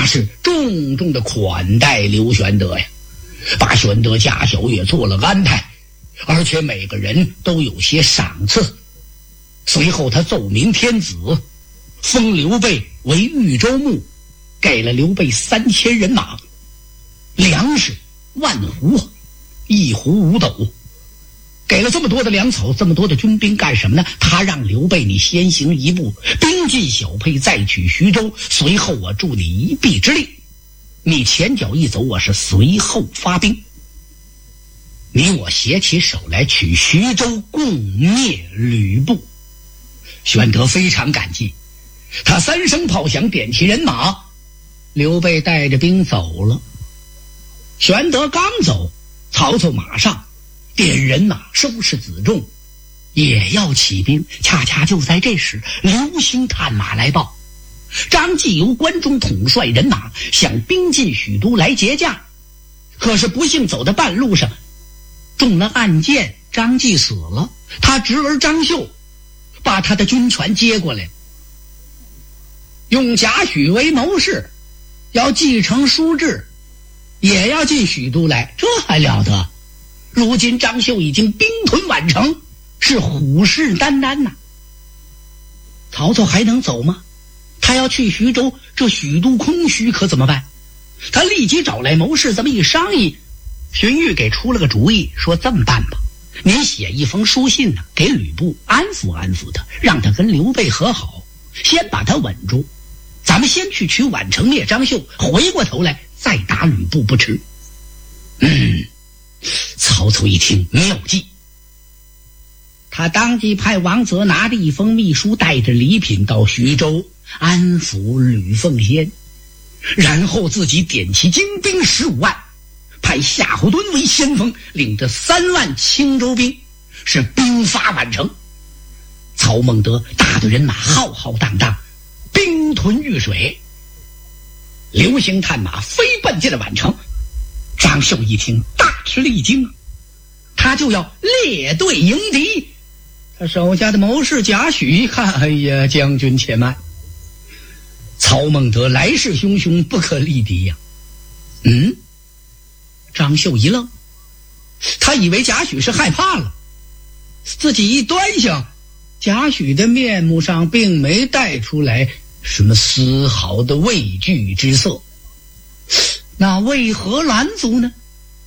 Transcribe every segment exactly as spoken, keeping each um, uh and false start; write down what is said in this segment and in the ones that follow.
是重重的款待刘玄德呀，把玄德家小也做了安排，而且每个人都有些赏赐。随后他奏明天子，封刘备为豫州牧，给了刘备三千人马，粮食万斛，一斛五斗。给了这么多的粮草，这么多的军兵干什么呢？他让刘备你先行一步，兵进小沛，再取徐州，随后我助你一臂之力，你前脚一走，我是随后发兵，你我携起手来取徐州，共灭吕布。玄德非常感激，他三声炮响，点起人马，刘备带着兵走了。玄德刚走，曹操马上点人马收拾辎重，也要起兵。恰恰就在这时，刘兴探马来报，张继由关中统帅人马想兵进许都来劫驾，可是不幸走到半路上中了暗箭，张继死了，他侄儿张绣把他的军权接过来，用贾诩为谋士，要继承书制，也要进许都来，这还了得？如今张绣已经兵屯宛城，是虎视眈眈呐、啊。曹操还能走吗？他要去徐州，这许都空虚，可怎么办？他立即找来谋士，这么一商议，荀彧给出了个主意，说这么办吧，您写一封书信呢、啊，给吕布安抚安抚他，让他跟刘备和好，先把他稳住，咱们先去取宛城灭张绣，回过头来再打吕布不迟。嗯，曹操一听妙计，他当即派王泽拿着一封密书，带着礼品到徐州安抚吕奉先，然后自己点起精兵十五万，派夏侯惇为先锋，领着三万青州兵，是兵发宛城。曹孟德大队人马浩浩荡荡，兵屯豫水。刘兴探马飞奔进了宛城。张绣一听大吃了一惊，他就要列队迎敌。他手下的谋士贾诩一看，哎呀，将军且慢，曹孟德来势汹汹，不可力敌呀、啊。嗯，张绣一愣，他以为贾诩是害怕了，自己一端详，贾诩的面目上并没带出来什么丝毫的畏惧之色。那为何拦阻呢？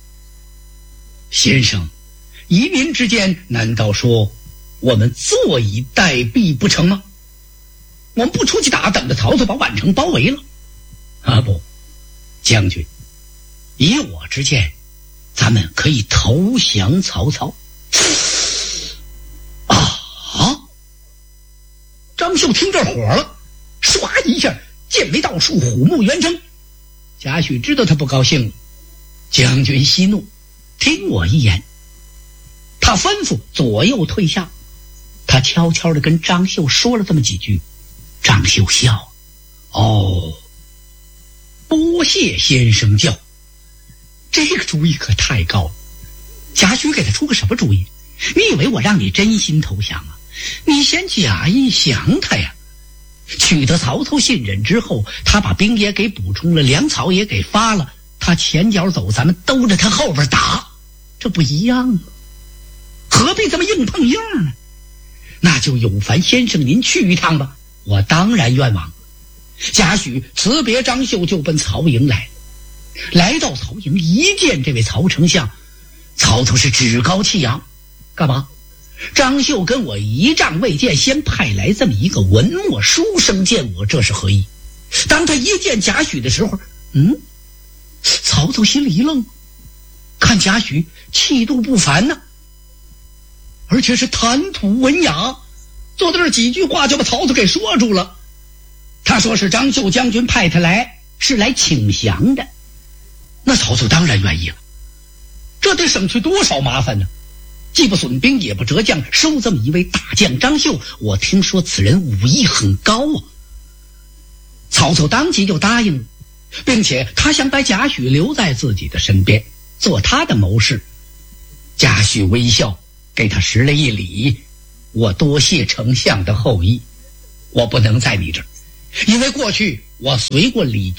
先生，夷民之间难道说我们坐以待毙不成吗？我们不出去打，等着曹操把宛城包围了啊？不，将军，以我之见，咱们可以投降曹操。啊！张绣听这火了，唰一下剑眉倒竖，虎目圆睁。贾诩知道他不高兴了，将军息怒，听我一言。他吩咐左右退下，他悄悄地跟张绣说了这么几句。张绣笑，哦，多谢先生教，这个主意可太高了。贾诩给他出个什么主意？你以为我让你真心投降啊？你先假意降他呀。取得曹操信任之后，他把兵也给补充了，粮草也给发了，他前脚走，咱们兜着他后边打，这不一样吗？何必这么硬碰硬呢？那就有烦先生您去一趟吧，我当然愿往。贾诩辞别张绣，就奔曹营来。来到曹营，一见这位曹丞相，曹操是趾高气扬。干嘛？张绣跟我一仗未见，先派来这么一个文墨书生见我，这是何意？当他一见贾诩的时候，嗯，曹操心里一愣，看贾诩气度不凡呢、啊，而且是谈吐文雅，坐在这几句话就把曹操给说住了。他说是张绣将军派他来，是来请降的。那曹操当然愿意了，这得省去多少麻烦呢？既不损兵也不折将，收这么一位大将张绣，我听说此人武艺很高啊。曹操当即就答应了，并且他想把贾诩留在自己的身边，做他的谋士。贾诩微笑，给他施了一礼，我多谢丞相的厚意，我不能在你这儿，因为过去我随过李傕，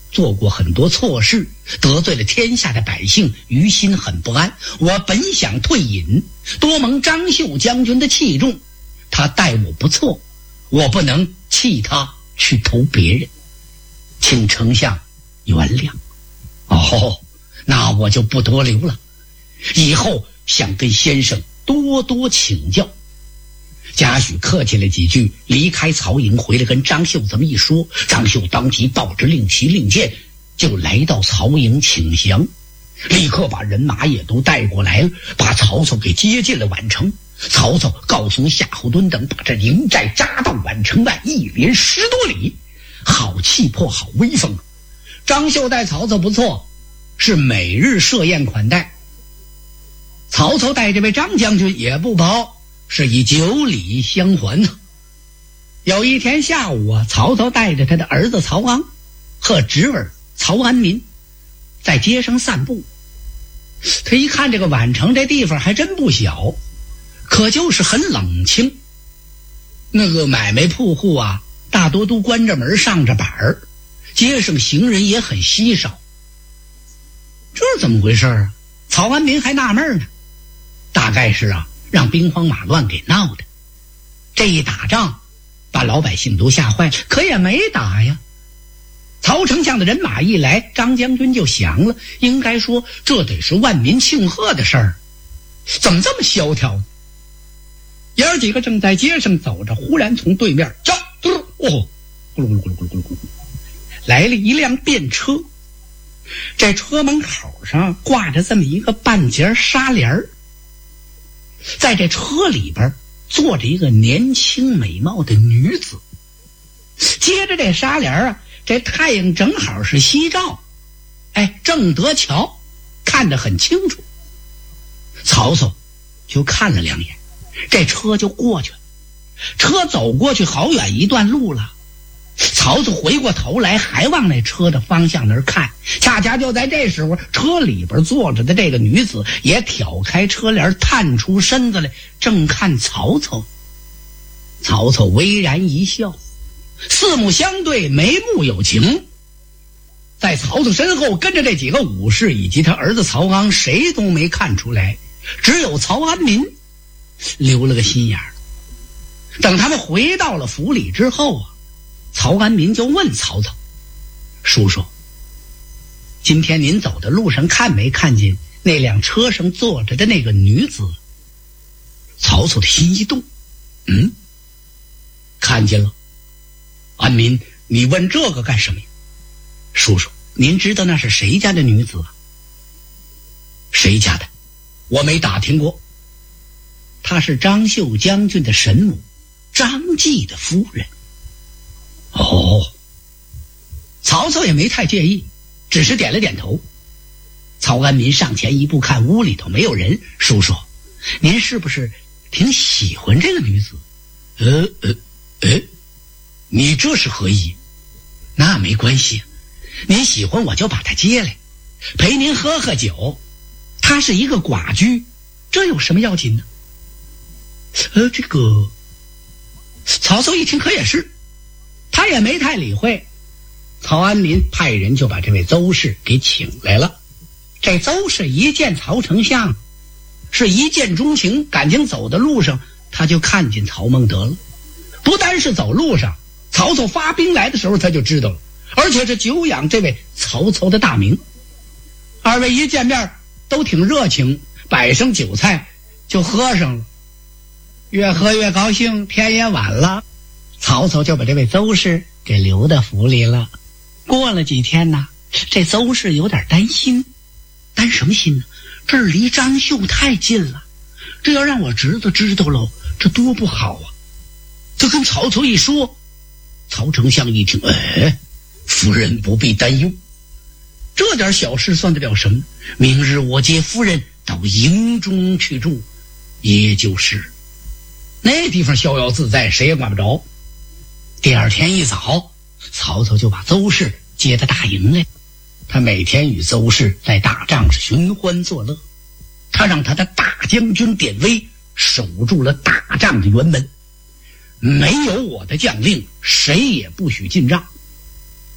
做过很多错事，得罪了天下的百姓，于心很不安。我本想退隐，多蒙张绣将军的器重，他待我不错，我不能弃他去投别人，请丞相原谅。哦，那我就不多留了，以后想跟先生多多请教。贾诩客气了几句，离开曹营，回来跟张绣这么一说，张绣当即抱着令旗令箭，就来到曹营请降，立刻把人马也都带过来了，把曹操给接进了宛城。曹操告诉夏侯惇等，把这营寨扎到宛城外，一连十多里，好气魄，好威风。张绣待曹操不错，是每日设宴款待。曹操带这位张将军也不薄，是以九礼相还呢。有一天下午啊，曹操带着他的儿子曹昂和侄儿曹安民在街上散步。他一看这个宛城这地方还真不小，可就是很冷清，那个买卖铺户啊大多都关着门上着板儿，街上行人也很稀少。这是怎么回事啊？曹安民还纳闷呢，大概是啊让兵荒马乱给闹的。这一打仗把老百姓都吓坏了，可也没打呀。曹丞相的人马一来，张将军就降了，应该说这得是万民庆贺的事儿，怎么这么萧条呢？爷儿几个正在街上走着，忽然从对面叫哦，咕噜咕噜咕噜咕噜咕噜咕噜，来了一辆便车。这车门口上挂着这么一个半截纱帘儿，在这车里边坐着一个年轻美貌的女子。接着这纱帘啊，这太阳正好是西照，哎，正得瞧，看得很清楚。曹操就看了两眼，这车就过去了。车走过去好远一段路了，曹操回过头来还往那车的方向那儿看，恰恰就在这时候，车里边坐着的这个女子也挑开车帘，探出身子来，正看曹操。曹操微然一笑，四目相对，眉目有情。在曹操身后跟着这几个武士以及他儿子曹昂，谁都没看出来，只有曹安民留了个心眼儿。等他们回到了府里之后啊，曹安民就问曹操：叔叔，今天您走的路上看没看见那辆车上坐着的那个女子？曹操的心一动，嗯，看见了。安民，你问这个干什么呀？叔叔，您知道那是谁家的女子啊？谁家的？我没打听过。她是张绣将军的神母，张继的夫人。哦，曹操也没太介意，只是点了点头。曹安民上前一步，看屋里头没有人。叔叔，您是不是挺喜欢这个女子？呃呃呃，你这是何意？那没关系，您喜欢我就把她接来，陪您喝喝酒。她是一个寡居，这有什么要紧呢？呃，这个曹操一听可也是，他也没太理会。曹安民派人就把这位邹氏给请来了。这邹氏一见曹丞相，是一见钟情，感情走的路上他就看见曹孟德了。不单是走路上，曹操发兵来的时候他就知道了，而且是久仰这位曹操的大名。二位一见面都挺热情，摆上酒菜就喝上了。越喝越高兴，天也晚了，曹操就把这位邹氏给留到府里了。过了几天呢，这邹氏有点担心。担什么心呢？这儿离张绣太近了，这要让我侄子知道了，这多不好啊。他跟曹操一说，曹丞相一听，哎，夫人不必担忧，这点小事算得了什么？明日我接夫人到营中去住，也就是那地方逍遥自在，谁也管不着。第二天一早，曹操就把邹氏接到大营来。他每天与邹氏在大帐是寻欢作乐，他让他的大将军典韦守住了大帐的辕门，没有我的将令，谁也不许进帐。只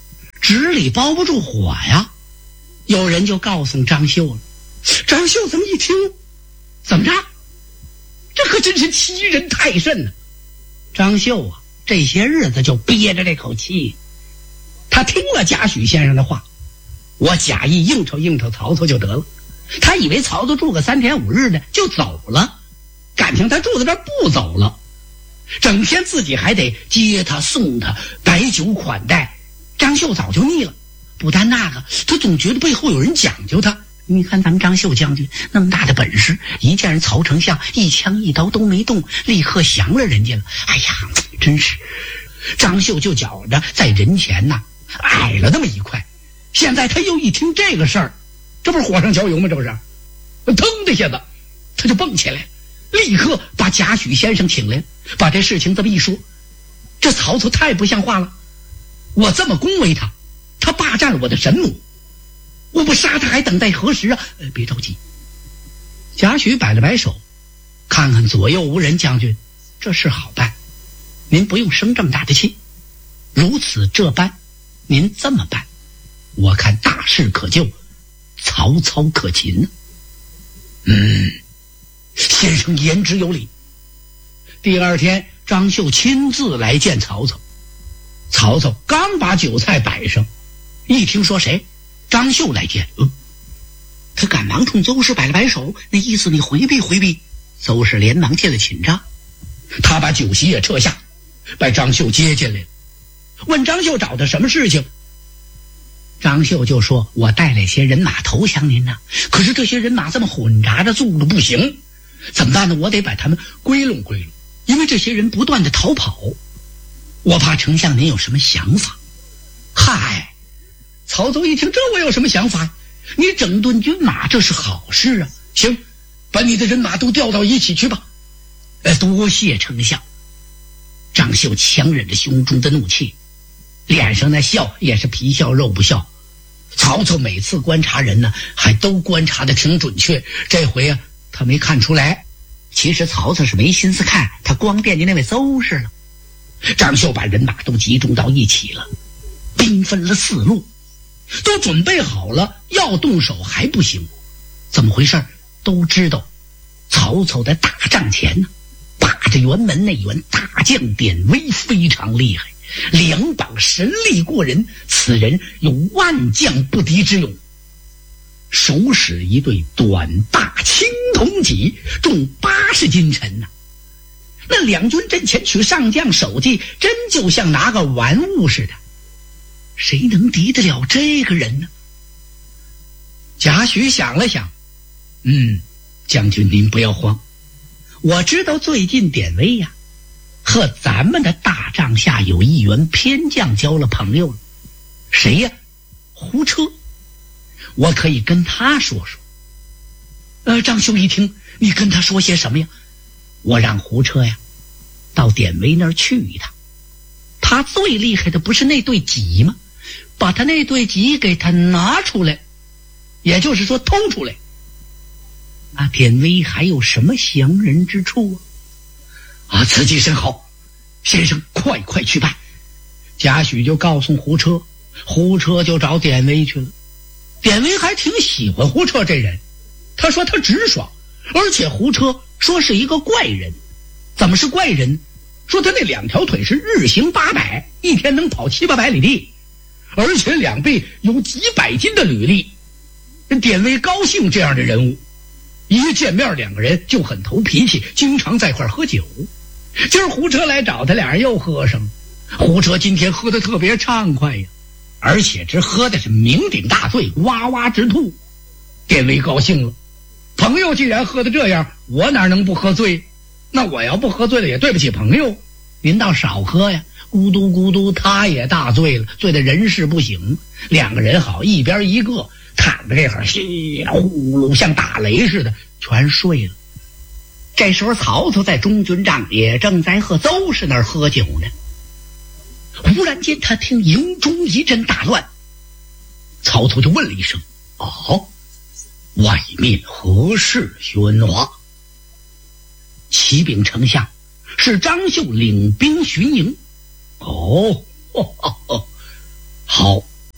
纸里包不住火呀。有人就告诉张绣了，张绣这么一听，怎么着？这可真是欺人太甚呢。张绣啊，这些日子就憋着这口气。他听了贾诩先生的话，我假意应酬应酬曹操就得了。他以为曹操住个三天五日的就走了，感情他住在这儿不走了，整天自己还得接他送他，摆酒款待。张绣早就腻了，不但那个，他总觉得背后有人讲究他。你看咱们张绣将军那么大的本事，一见人曹丞相一枪一刀都没动，立刻降了人家了。哎呀，真是张绣就觉着在人前呐矮了那么一块。现在他又一听这个事儿，这不是火上浇油吗？这不是腾的一下子他就蹦起来，立刻把贾诩先生请来，把这事情这么一说。这曹操太不像话了，我这么恭维他，他霸占了我的神母，我不杀他还等待何时啊？呃，别着急。贾诩摆了摆手，看看左右无人，将军，这事好办，您不用生这么大的气。如此这般，您这么办，我看大事可救，曹操可擒呢。嗯，先生言之有理。第二天，张绣亲自来见曹操。曹操刚把酒菜摆上，一听说谁张绣来见，嗯，他赶忙冲邹氏摆了摆手，那意思你回避回避。邹氏连忙进了寝帐，他把酒席也撤下，把张绣接进来，问张绣找的什么事情。张绣就说，我带了些人马投降您呢，可是这些人马这么混杂着速度不行，怎么办呢？我得把他们归拢归拢，因为这些人不断的逃跑，我怕丞相您有什么想法。嗨，曹操一听，这我有什么想法？你整顿军马这是好事啊，行，把你的人马都调到一起去吧。呃，多谢丞相。张绣强忍着胸中的怒气，脸上那笑也是皮笑肉不笑。曹操每次观察人呢，还都观察得挺准确，这回啊，他没看出来。其实曹操是没心思看，他光惦记那位邹氏了。张绣把人马都集中到一起了，兵分了四路，都准备好了，要动手还不行。怎么回事？都知道曹操在大帐前呢，把着辕门那员大将典韦非常厉害，两膀神力过人，此人有万将不敌之勇，手使一对短大青铜戟，重八十斤沉呐、啊。那两军阵前取上将首级，真就像拿个玩物似的，谁能敌得了这个人呢？贾诩想了想，嗯，将军您不要慌，我知道最近典韦呀和咱们的大帐下有一员偏将交了朋友了。谁呀？胡车，我可以跟他说说。呃，张绣一听，你跟他说些什么呀？我让胡车呀到典韦那儿去一趟，他最厉害的不是那对戟吗？把他那对戟给他拿出来，也就是说偷出来。那典韦还有什么降人之处啊？啊，此计甚好，先生快快去办。贾诩就告诉胡车，胡车就找典韦去了。典韦还挺喜欢胡车这人，他说他直爽，而且胡车说是一个怪人。怎么是怪人？说他那两条腿是日行八百，一天能跑七八百里地，而且两臂有几百斤的履历。典韦高兴这样的人物，一见面两个人就很投脾气，经常在一块喝酒。今儿胡车来找他，俩人又喝上了。胡车今天喝得特别畅快呀，而且这喝的是酩酊大醉，哇哇直吐。典韦高兴了，朋友既然喝得这样，我哪能不喝醉？那我要不喝醉了也对不起朋友，您倒少喝呀。咕嘟咕嘟，他也大醉了，醉得人事不省。两个人好一边一个，躺着这会儿稀呼噜像打雷似的全睡了。这时候曹操在中军帐也正在和邹氏那儿喝酒呢。忽然间他听营中一阵大乱，曹操就问了一声，哦，外面何事喧哗？启禀丞相，是张绣领兵巡营。哦，哦哦哦，好，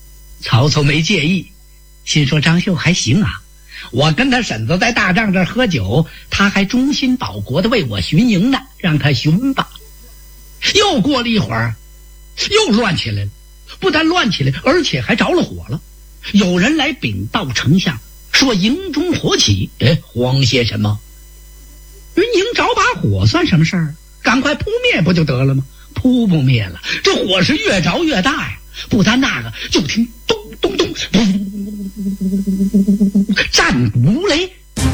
曹操没介意，心说张绣还行啊，我跟他婶子在大帐这儿喝酒，他还忠心保国的为我巡营呢，让他巡吧。又过了一会儿，又乱起来了，不但乱起来，而且还着了火了。有人来禀报丞相，说营中火起。哎，慌些什么？人营着把火算什么事儿？赶快扑灭不就得了吗？扑不灭了，这火是越着越大呀！不但那个，就听咚咚咚，战鼓如雷。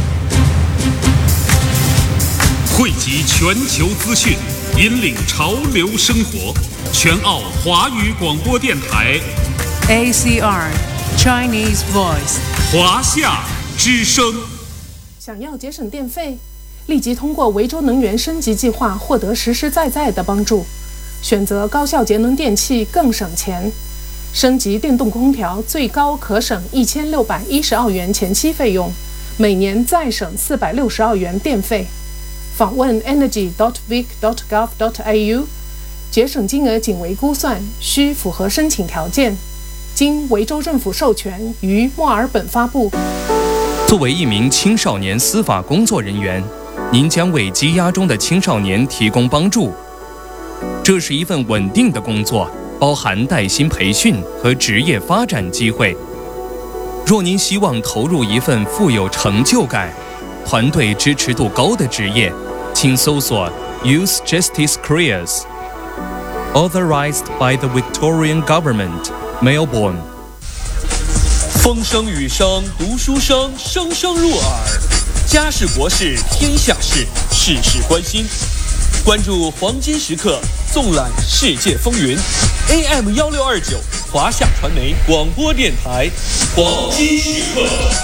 汇集全球资讯，引领潮流生活。全澳华语广播电台 A C R Chinese Voice 华夏之声。 想要节省电费，立即通过维州能源升级计划获得实实在在的帮助。选择高效节能电器更省钱，升级电动空调最高可省一千六百一十澳元前期费用，每年再省四百六十澳元电费。访问 energy dot vic dot gov dot a u， 节省金额仅为估算，需符合申请条件，经维州政府授权，于墨尔本发布。 作为一名青少年司法工作人员，您将为羁押中的青少年提供帮助。这是一份稳定的工作，包含带薪培训和职业发展机会。若您希望投入一份富有成就感、团队支持度高的职业，请搜索 Youth Justice Careers Authorized by the Victorian Government, Melbourne。 风声雨声读书声，声声入耳。家事国事天下事，事事关心。关注黄金时刻，纵览世界风云。A M 幺六二九，华夏传媒广播电台，黄金时刻。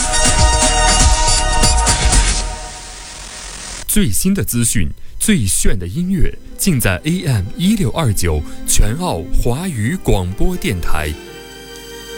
最新的资讯，最炫的音乐，尽在 A M 一六二九全澳华语广播电台。